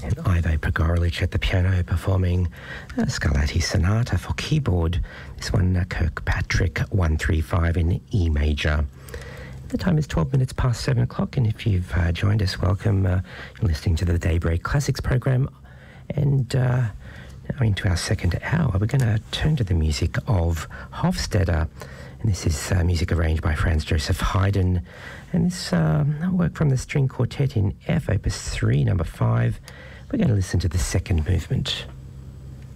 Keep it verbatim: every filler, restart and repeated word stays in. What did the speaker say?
and Ivo Pogorelic at the piano performing uh, Scarlatti Sonata for keyboard. This one, uh, Kirkpatrick one thirty-five in E major. The time is twelve minutes past seven o'clock, and if you've uh, joined us, welcome. Uh, you're listening to the Daybreak Classics program, and uh, now into our second hour, we're going to turn to the music of Hofstadter, and this is uh, music arranged by Franz Joseph Haydn, and this uh, work from the string quartet in F, opus three, number five. We're going to listen to the second movement.